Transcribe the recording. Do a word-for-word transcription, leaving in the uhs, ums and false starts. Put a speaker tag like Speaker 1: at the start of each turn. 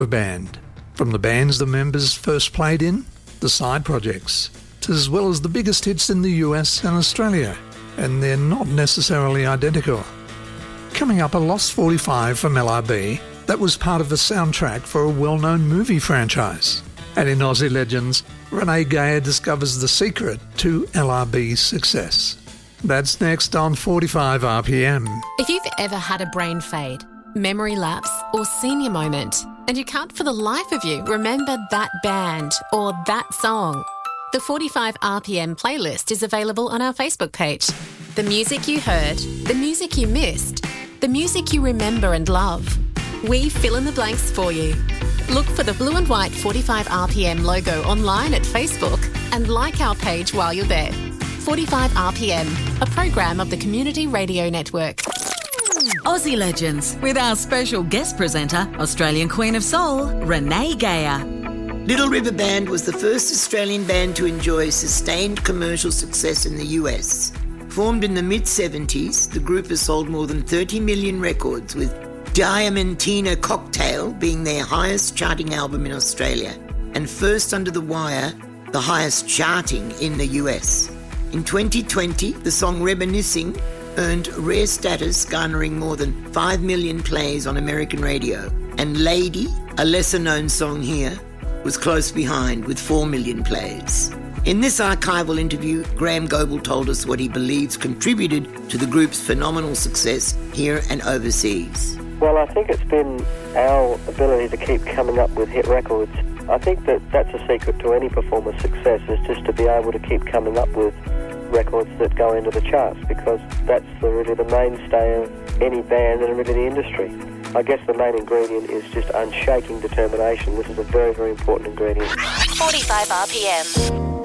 Speaker 1: a band. From the bands the members first played in, the side projects, as well as the biggest hits in the U S and Australia, and they're not necessarily identical. Coming up, a Lost forty-five from L R B that was part of a soundtrack for a well-known movie franchise. And in Aussie Legends, Renee Geyer discovers the secret to L R B's success. That's next on forty-five R P M.
Speaker 2: If you've ever had a brain fade, memory lapse or senior moment, and you can't for the life of you remember that band or that song, the forty-five R P M playlist is available on our Facebook page. The music you heard, the music you missed, the music you remember and love. We fill in the blanks for you. Look for the blue and white forty-five R P M logo online at Facebook and like our page while you're there. forty-five R P M, a program of the Community Radio Network.
Speaker 3: Aussie Legends with our special guest presenter, Australian Queen of Soul, Renee Geyer.
Speaker 4: Little River Band was the first Australian band to enjoy sustained commercial success in the U S. Formed in the mid-seventies, the group has sold more than thirty million records, with Diamantina Cocktail being their highest charting album in Australia, and First Under the Wire, the highest charting in the U S. In twenty twenty, the song Reminiscing earned rare status, garnering more than five million plays on American radio. And Lady, a lesser-known song here, was close behind with four million plays. In this archival interview, Graham Goble told us what he believes contributed to the group's phenomenal success here and overseas.
Speaker 5: Well, I think it's been our ability to keep coming up with hit records. I think that that's a secret to any performer's success, is just to be able to keep coming up with records that go into the charts, because that's the, really the mainstay of any band and really the industry. I guess the main ingredient is just unshaking determination. This is a very, very important ingredient.
Speaker 2: forty-five R P M.